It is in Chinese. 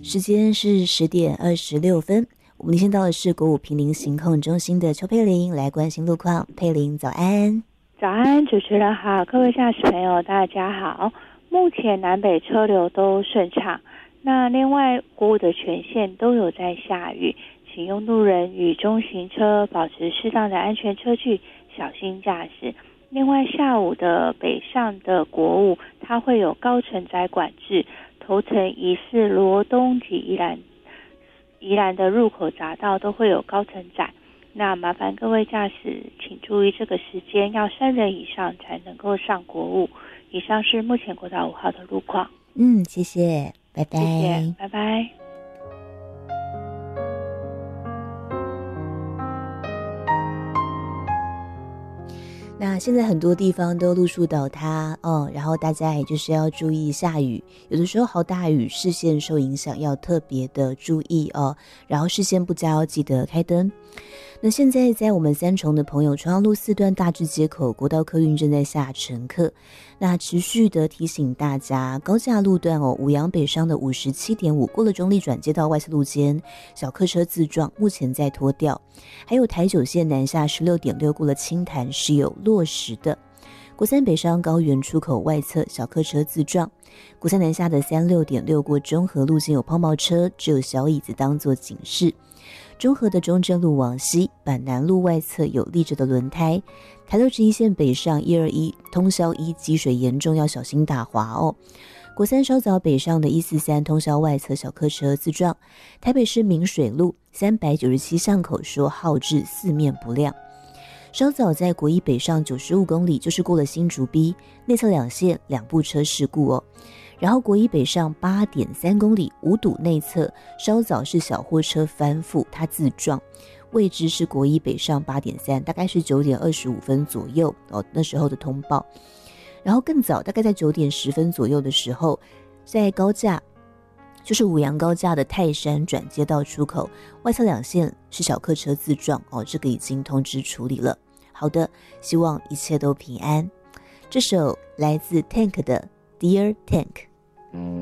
时间是10:26，我们连线到的是国五坪林行控中心的邱佩玲来关心路况。佩玲早安。 早安，主持人好，各位驾驶朋友大家好。目前南北车流都顺畅，那另外国五的全线都有在下雨，请用路人与中型车保持适当的安全车距，小心驾驶。另外下午的北上的国五它会有高承载管制，头城、宜四、罗东及宜兰的入口匝道都会有高承载，那麻烦各位驾驶请注意这个时间要3人以上才能够上国五。以上是目前国道5号的路况。 谢谢，拜拜。 谢谢，拜拜。 那现在很多地方都路树倒塌然后大家也就是要注意下雨，有的时候好大雨，视线受影响，要特别的注意然后视线不佳要记得开灯。那现在在我们三重的朋友，重阳路4段大智街口国道客运正在下乘客，那持续的提醒大家，高架路段五杨北上的 57.5 过了中立转接到外侧路肩，小客车自撞，目前在拖吊。还有台9线南下 16.6 过了清潭是有落实的。国3北上高原出口外侧小客车自撞，国3南下的 36.6 过中和路线有抛锚车，只有小椅子当作警示。中和的中正路往西，板南路外侧有立着的轮胎。台6直一线北上121通霄1积水严重，要小心打滑国3稍早北上的143通霄外侧小客车自撞。台北市明水路397巷口说号志四面不亮。稍早在国1北上95公里，就是过了新竹 B 内侧2线2部车事故然后国1北上 8.3 公里五堵内侧，稍早是小货车翻覆，它自撞，位置是国1北上 8.3， 大概是9点25分左右那时候的通报。然后更早大概在9点10分左右的时候，在高架就是五杨高架的泰山转接道出口外侧2线是小客车自撞这个已经通知处理了。好的，希望一切都平安。这首来自 Tank 的 Dear Tank。